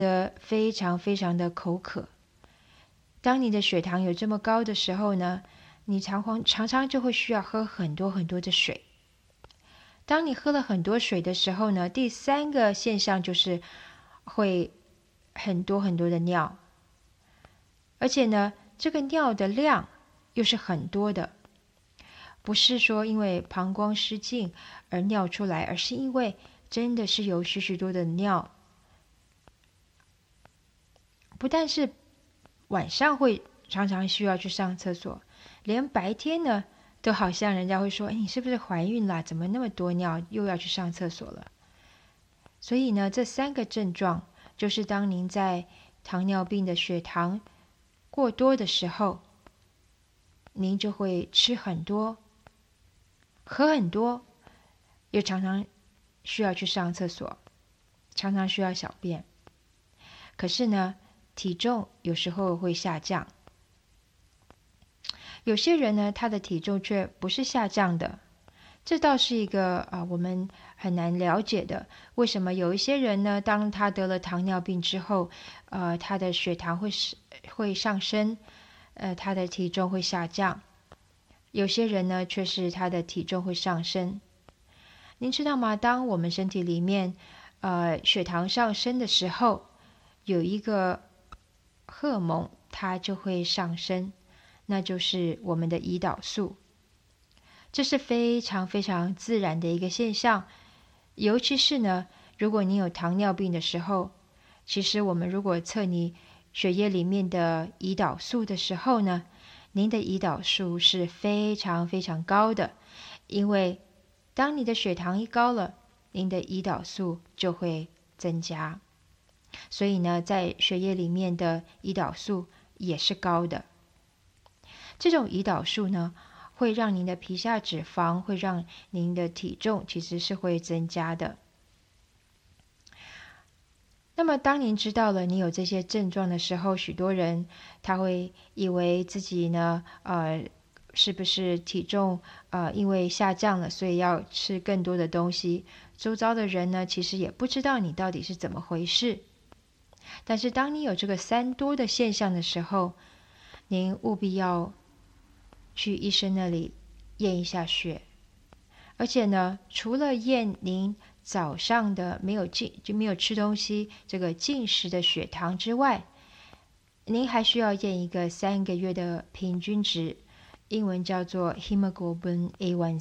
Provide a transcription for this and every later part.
得非常非常的口渴。当你的血糖有这么高的时候呢，你常常就会需要喝很多很多的水。当你喝了很多水的时候呢，第三个现象就是会很多很多的尿，而且呢，这个尿的量又是很多的，不是说因为膀胱失禁而尿出来，而是因为真的是有许许多的尿，不但是晚上会常常需要去上厕所，连白天呢都好像人家会说，你是不是怀孕啦？怎么那么多尿，又要去上厕所了？所以呢，这三个症状就是当您在糖尿病的血糖过多的时候，您就会吃很多，喝很多，又常常需要去上厕所，常常需要小便。可是呢，体重有时候会下降。有些人呢，他的体重却不是下降的，这倒是一个我们很难了解的。为什么有一些人呢，当他得了糖尿病之后，他的血糖会上升，他的体重会下降；有些人呢，却是他的体重会上升。您知道吗？当我们身体里面血糖上升的时候，有一个荷尔蒙它就会上升，那就是我们的胰岛素。这是非常非常自然的一个现象，尤其是呢，如果你有糖尿病的时候，其实我们如果测你血液里面的胰岛素的时候呢，您的胰岛素是非常非常高的，因为当你的血糖一高了，您的胰岛素就会增加，所以呢，在血液里面的胰岛素也是高的。这种胰岛素呢，会让您的皮下脂肪，会让您的体重其实是会增加的。那么当您知道了你有这些症状的时候，许多人他会以为自己呢，是不是体重因为下降了，所以要吃更多的东西？周遭的人呢，其实也不知道你到底是怎么回事。但是当你有这个三多的现象的时候，您务必要去医生那里验一下血，而且呢，除了验您早上的没有吃东西这个进食的血糖之外，您还需要验一个3个月的平均值，英文叫做 Hemoglobin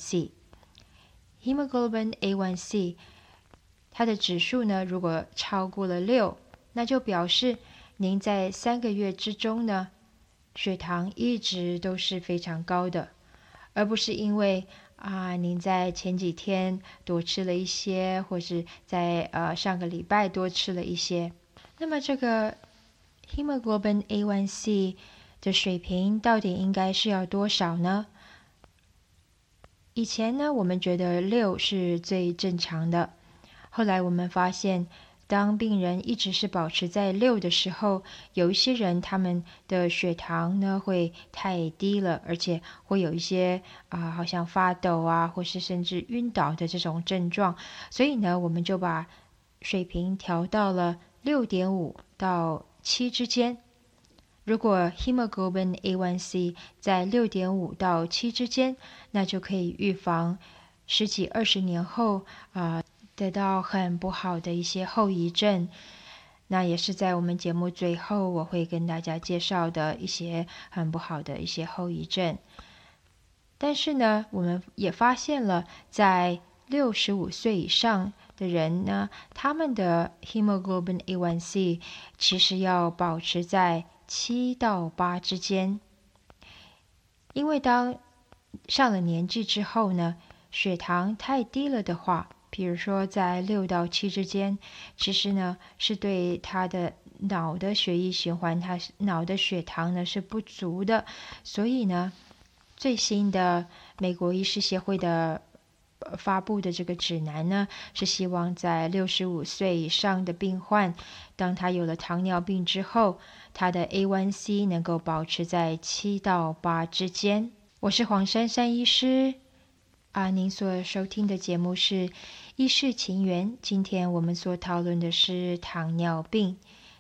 A1C。Hemoglobin A1C 它的指数呢，如果超过了6，那就表示您在3个月之中呢，血糖一直都是非常高的，而不是因为您在前几天多吃了一些，或是在上个礼拜多吃了一些。那么这个 Hemoglobin A1C 的水平到底应该是要多少呢？以前呢，我们觉得6是最正常的，后来我们发现，当病人一直是保持在6的时候，有一些人他们的血糖呢会太低了，而且会有一些好像发抖或是甚至晕倒的这种症状，所以呢，我们就把水平调到了6.5到7之间。如果 Hemoglobin A1C 在6.5到7之间，那就可以预防10几20年后得到很不好的一些后遗症。那也是在我们节目最后我会跟大家介绍的一些很不好的一些后遗症。但是呢，我们也发现了在65岁以上的人呢，他们的 Hemoglobin A1C 其实要保持在7到8之间。因为当上了年纪之后呢，血糖太低了的话，比如说在6到7之间，其实呢是对他的脑的血液循环，他脑的血糖呢是不足的。所以呢，最新的美国医师协会的发布的这个指南呢，是希望在65岁以上的病患，当他有了糖尿病之后，他的 A1C 能够保持在7到8之间。我是黄珊珊医师您所收听的节目是医事情缘，今天我们所讨论的是糖尿病。